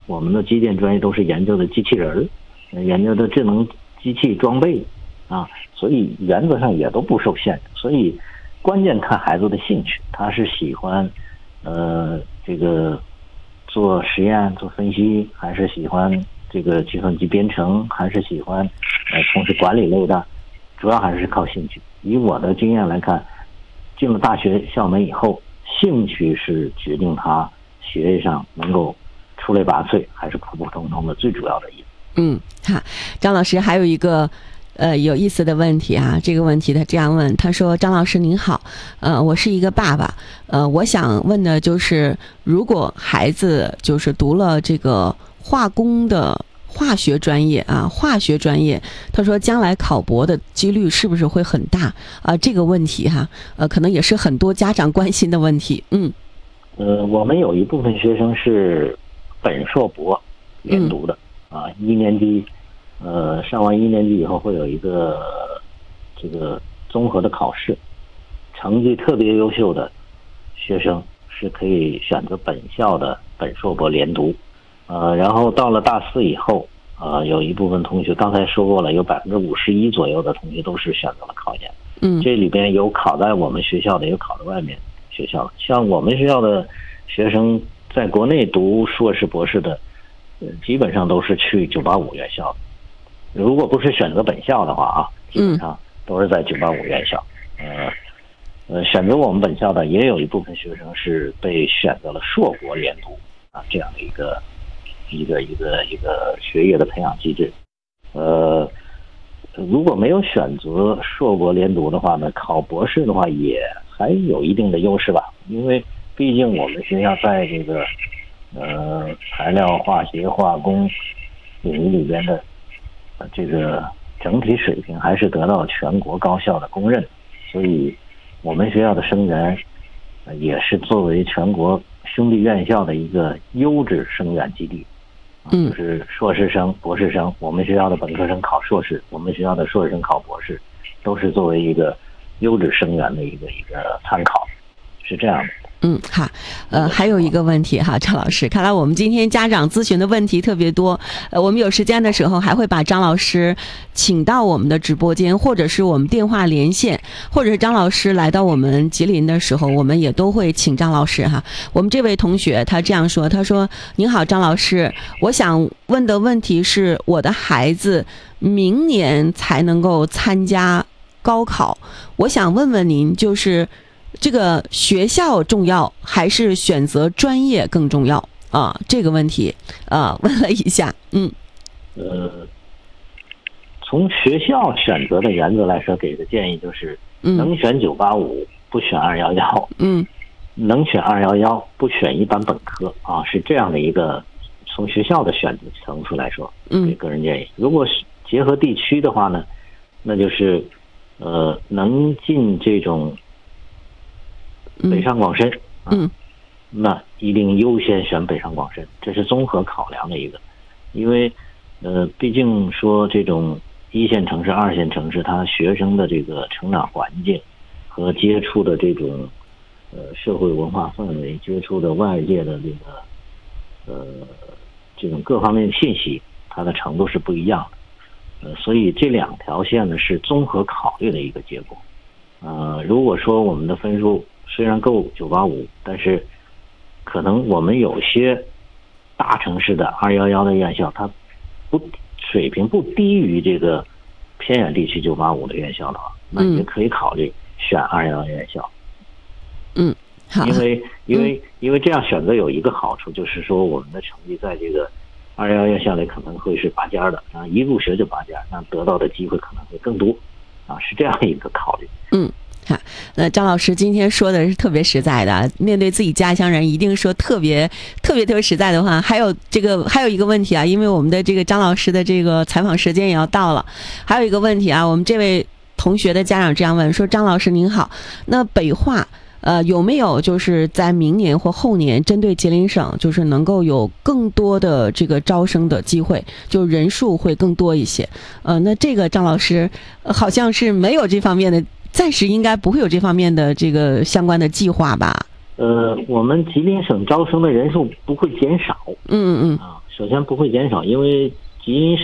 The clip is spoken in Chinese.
我们的机电专业都是研究的机器人，研究的智能机器装备啊，所以原则上也都不受限制。所以关键看孩子的兴趣，他是喜欢这个做实验做分析，还是喜欢这个计算机编程，还是喜欢从事管理类的，主要还是靠兴趣。以我的经验来看，进了大学校门以后，兴趣是决定他学业上能够出类拔萃还是普普通通的最主要的因素。 张老师还有一个有意思的问题啊，这个问题他这样问，他说：张老师您好，我是一个爸爸，我想问的就是，如果孩子就是读了这个化工的化学专业啊，他说将来考博的几率是不是会很大啊？这个问题可能也是很多家长关心的问题。 我们有一部分学生是本硕博连读的啊，一年级上完一年级以后会有一个这个综合的考试，成绩特别优秀的学生是可以选择本校的本硕博连读。然后到了大四以后，有一部分同学刚才说过了，有51%左右的同学都是选择了考研。这里边有考在我们学校的，有考在外面学校的。像我们学校的学生在国内读硕士博士的，基本上都是去985院校的。如果不是选择本校的话基本上都是在985院校。选择我们本校的也有一部分学生是被选择了硕博连读这样的一个学业的培养机制。如果没有选择硕博连读的话呢，考博士的话也还有一定的优势吧，因为毕竟我们学校在这个材料化学化工领域里边的这个整体水平还是得到全国高校的公认，所以我们学校的生源也是作为全国兄弟院校的一个优质生源基地。就是硕士生博士生，我们学校的本科生考硕士，我们学校的硕士生考博士，都是作为一个优质生源的一个参考，是这样的。 还有一个问题张老师，看来我们今天家长咨询的问题特别多，我们有时间的时候还会把张老师请到我们的直播间，或者是我们电话连线，或者是张老师来到我们吉林的时候，我们也都会请张老师我们这位同学他这样说，他说：您好张老师，我想问的问题是，我的孩子明年才能够参加高考，我想问问您，就是这个学校重要还是选择专业更重要这个问题问了一下。 从学校选择的原则来说，给的建议就是能选985不选211，能选211不选一般本科是这样的一个从学校的选择层次来说给个人建议。如果是结合地区的话呢，那就是能进这种北上广深那一定优先选北上广深，这是综合考量的一个。因为毕竟说这种1线城市2线城市，他学生的这个成长环境和接触的这种社会文化氛围，接触的外界的这种各方面的信息，它的程度是不一样的。所以这2条线呢是综合考虑的一个结果。如果说我们的分数虽然够985，但是可能我们有些大城市的211的院校，它水平不低于这个偏远地区985的院校的话，那也可以考虑选211院校。 好， 因为这样选择有一个好处，就是说我们的成绩在这个211院校里可能会是拔尖的一入学就拔尖，那得到的机会可能会更多是这样一个考虑。 那张老师今天说的是特别实在的，面对自己家乡人一定说特别实在的话。还有一个问题因为我们的这个张老师的这个采访时间也要到了，还有一个问题我们这位同学的家长这样问说：张老师您好，那北化有没有就是在明年或后年针对吉林省就是能够有更多的这个招生的机会，就人数会更多一些？那这个张老师好像是没有这方面的，暂时应该不会有这方面的这个相关的计划吧？ 我们吉林省招生的人数不会减少。 首先不会减少，因为基因